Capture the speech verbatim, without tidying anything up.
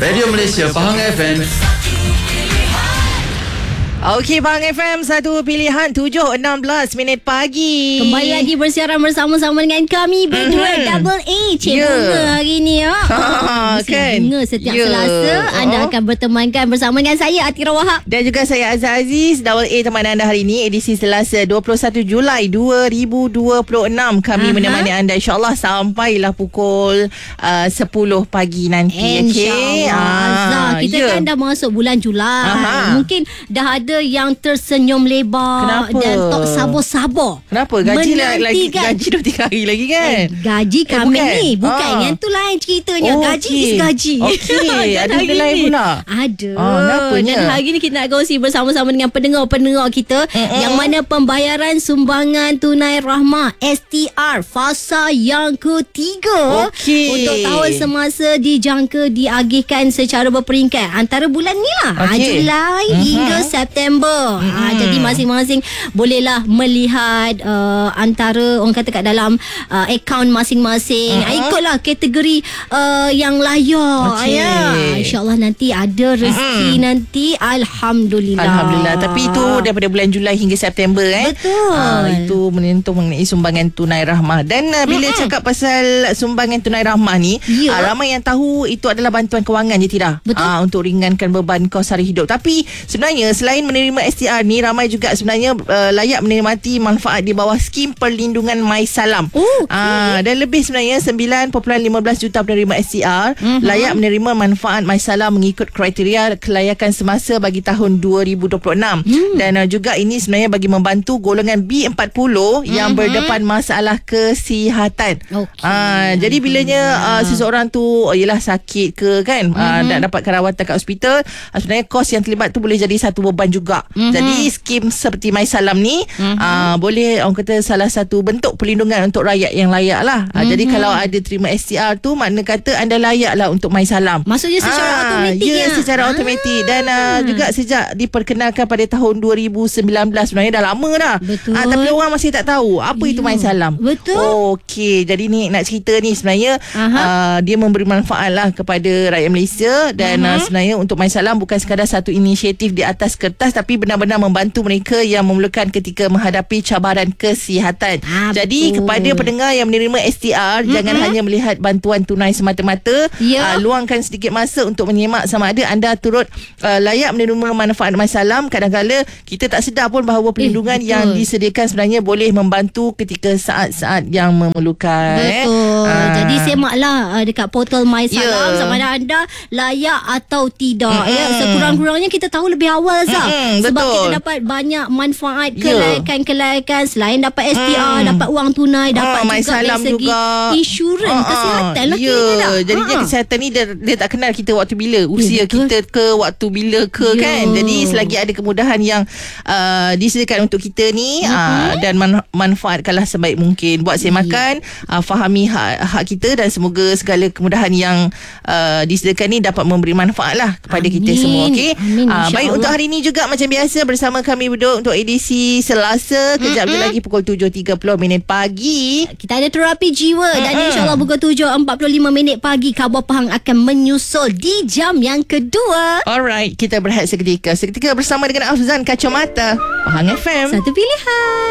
Radio Malaysia Pahang F M. Okey, Pahang F M, satu pilihan tujuh enam belas minit pagi. Kembali lagi bersiaran bersama-sama dengan kami berdua, mm-hmm. Double A. Cik yeah. Bunga hari ni. Ha, ha, kan? Bunga setiap yeah. Selasa anda oh. akan bertemankan bersama dengan saya, Atira Wahab. Dan juga saya, Azhar Aziz. Double A teman anda hari ini, edisi Selasa dua puluh satu Julai dua ribu dua puluh enam. Kami Aha. menemani anda insyaAllah sampailah pukul uh, sepuluh pagi nanti. InsyaAllah. Okay? Azhar, kita yeah. kan dah masuk bulan Julai. Aha. Mungkin dah ada yang tersenyum lebar. Kenapa? Dan tok sabar-sabar. Kenapa? Gaji lah, lagi gaji dua tiga hari lagi kan? Eh, gaji eh, kami bukan. ni bukan ah. yang tu lain ceritanya. Oh, gaji okay. is gaji. Okey, ada benda lain pula. Ada. Ah, kenapanya? Dan hari ni kita nak kongsi bersama-sama dengan pendengar-pendengar kita mm-mm. yang mana pembayaran sumbangan tunai rahmah S T R fasa yang ketiga okay. untuk tahun semasa dijangka diagihkan secara berperingkat antara bulan ni lah, okay. Julai mm-hmm. hingga September. Mm-hmm. Ha, jadi masing-masing bolehlah melihat uh, antara orang kata kat dalam uh, akaun masing-masing. Uh-huh. Ikutlah kategori uh, yang layak. Okay. Ya. InsyaAllah nanti ada rezeki uh-huh. nanti. Alhamdulillah. Alhamdulillah. Tapi itu daripada bulan Julai hingga September eh. Betul. Uh, itu menyentuh mengenai sumbangan tunai rahmah. Dan uh, bila uh-huh. cakap pasal sumbangan tunai rahmah ni, yeah. uh, ramai yang tahu itu adalah bantuan kewangan je tidak? Betul. Uh, untuk ringankan beban kos hari hidup. Tapi sebenarnya selain menerima S T R ni, ramai juga sebenarnya uh, layak menikmati manfaat di bawah skim perlindungan MySalam. Oh, okay. uh, dan lebih sebenarnya sembilan perpuluhan lima belas juta penerima S T R uh-huh. layak menerima manfaat MySalam mengikut kriteria kelayakan semasa bagi tahun dua ribu dua puluh enam. Hmm. Dan uh, juga ini sebenarnya bagi membantu golongan B empat puluh uh-huh. yang berdepan masalah kesihatan. Okay. Uh, jadi bilanya uh, seseorang tu oh, yelah sakit ke kan, uh-huh. uh, nak dapatkan rawatan kat hospital, uh, sebenarnya kos yang terlibat tu boleh jadi satu beban juga. Uh-huh. Jadi skim seperti MySalam ni uh-huh. uh, boleh orang kata salah satu bentuk perlindungan untuk rakyat yang layak lah. uh, uh-huh. Jadi kalau ada terima S T R tu, makna kata anda layak lah untuk MySalam. Maksudnya secara uh, automatik ya? Ya secara uh-huh. automatik. Dan uh, juga sejak diperkenalkan pada tahun dua ribu sembilan belas, sebenarnya dah lama dah. Betul. Uh, tapi orang masih tak tahu apa yeah. itu MySalam. Betul. Oh, Okey, jadi ni nak cerita ni sebenarnya uh-huh. uh, dia memberi manfaat lah kepada rakyat Malaysia. Dan uh-huh. uh, sebenarnya untuk MySalam bukan sekadar satu inisiatif di atas kertas, tapi benar-benar membantu mereka yang memerlukan ketika menghadapi cabaran kesihatan. Ha, jadi betul. Kepada pendengar yang menerima S T R, mm-hmm. jangan hanya melihat bantuan tunai semata-mata. Yeah. Uh, luangkan sedikit masa untuk menyimak sama ada anda turut uh, layak menerima manfaat MySalam. Kadang-kadang kita tak sedar pun bahawa perlindungan eh, yang disediakan sebenarnya boleh membantu ketika saat-saat yang memerlukan. Betul. Eh. Jadi semaklah uh, dekat portal MySalam yeah. sama ada anda layak atau tidak. Mm-hmm. Ya, sekurang-kurangnya kita tahu lebih awal Zah. Mm-hmm. Sebab betul. Kita dapat banyak manfaat kelayakan-kelayakan selain dapat S T R, hmm. dapat wang tunai, dapat uh, juga dari segi juga. insurans uh, kesihatan lah yeah. kita dah. Jadinya uh. kesihatan ni dia, dia tak kenal kita waktu bila, usia yeah, kita ke waktu bila ke yeah. kan. Jadi selagi ada kemudahan yang uh, disediakan untuk kita ni uh-huh. uh, dan man- manfaatkanlah sebaik mungkin. Buat semakan, yeah. uh, fahami hak, hak kita dan semoga segala kemudahan yang uh, disediakan ni dapat memberi manfaat lah kepada Amin. Kita semua. Okay? Amin, uh, baik, untuk hari ni juga macam biasa bersama kami berdua untuk edisi Selasa. Kejap mm-hmm. lagi pukul tujuh tiga puluh minit pagi kita ada terapi jiwa. Mm-hmm. Dan insyaAllah pukul tujuh empat puluh lima minit pagi Khabar Pahang akan menyusul di jam yang kedua. Alright, kita berehat seketika Seketika bersama dengan Afzan Kacamata Pahang F M. Satu pilihan.